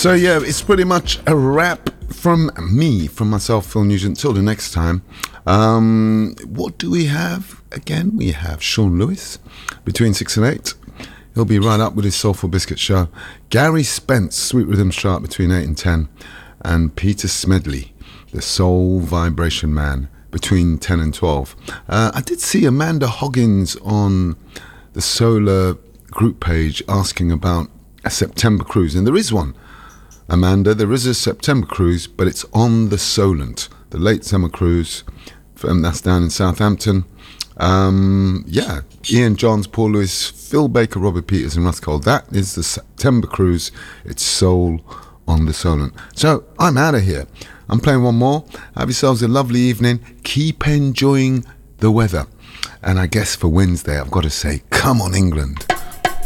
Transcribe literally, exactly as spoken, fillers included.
So yeah, it's pretty much a wrap from me, from myself, Phil Nugent. Till the next time. Um, what do we have? Again, we have Sean Lewis between six and eight. He'll be right up with his Soulful Biscuit show. Gary Spence, Sweet Rhythm Sharp between eight and ten. And Peter Smedley, the Soul Vibration Man, between ten and twelve. Uh, I did see Amanda Hoggins on the Solar group page asking about a September cruise. And there is one, Amanda. There is a September cruise, but it's on the Solent, the late summer cruise. Um, that's down in Southampton. Um, yeah, Ian Johns, Paul Lewis, Phil Baker, Robert Peters and Russ Cole. That is the September cruise. It's Soul on the Solent. So I'm out of here. I'm playing one more. Have yourselves a lovely evening. Keep enjoying the weather. And I guess for Wednesday, I've got to say, come on, England.